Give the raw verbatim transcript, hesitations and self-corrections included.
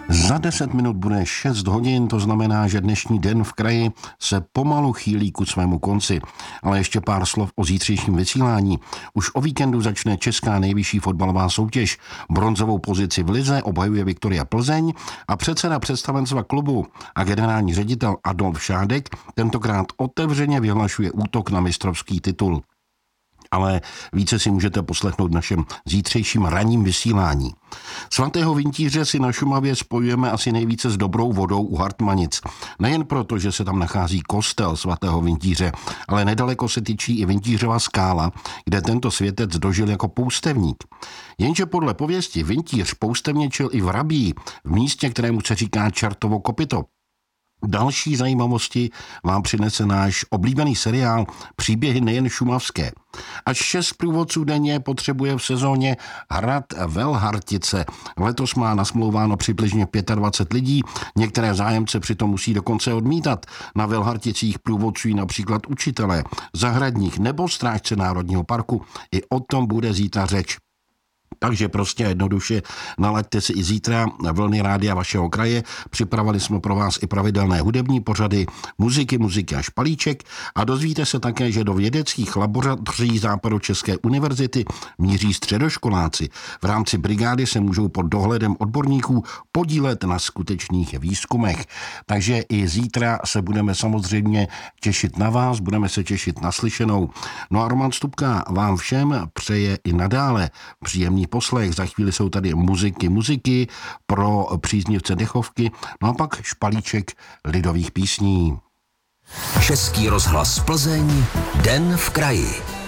Za deset minut bude šest hodin, to znamená, že dnešní Den v kraji se pomalu chýlí ku svému konci. Ale ještě pár slov o zítřejším vysílání. Už o víkendu začne česká nejvyšší fotbalová soutěž. Bronzovou pozici v lize obhajuje Viktoria Plzeň a předseda představenstva klubu a generální ředitel Adolf Šádek tentokrát otevřeně vyhlašuje útok na mistrovský titul. Ale více si můžete poslechnout v našem zítřejším ranním vysílání. Svatého Vintíře si na Šumavě spojujeme asi nejvíce s dobrou vodou u Hartmanic. Nejen proto, že se tam nachází kostel svatého Vintíře, ale nedaleko se tyčí i Vintířova skála, kde tento světec dožil jako poustevník. Jenže podle pověsti Vintíř poustevněčil i v Rabí, v místě, kterému se říká Čertovo kopyto. Další zajímavosti vám přinese náš oblíbený seriál Příběhy nejen šumavské. Až šest průvodců denně potřebuje v sezóně hrad Velhartice. Letos má nasmlouváno přibližně dvacet pět lidí, některé zájemce přitom musí dokonce odmítat. Na Velharticích průvodcují například učitelé, zahradník nebo strážce Národního parku. I o tom bude zítra řeč. Takže prostě jednoduše nalaďte si i zítra vlny rádia vašeho kraje. Připravili jsme pro vás i pravidelné hudební pořady, muziky, muziky a špalíček a dozvíte se také, že do vědeckých laboratoří Západočeské univerzity míří středoškoláci. V rámci brigády se můžou pod dohledem odborníků podílet na skutečných výzkumech. Takže i zítra se budeme samozřejmě těšit na vás, budeme se těšit na slyšenou. No a Roman Stupka vám všem přeje i nadále příjemný poslech. Za chvíli jsou tady muziky, muziky pro příznivce dechovky, no a pak špalíček lidových písní. Český rozhlas Plzeň, Den v kraji.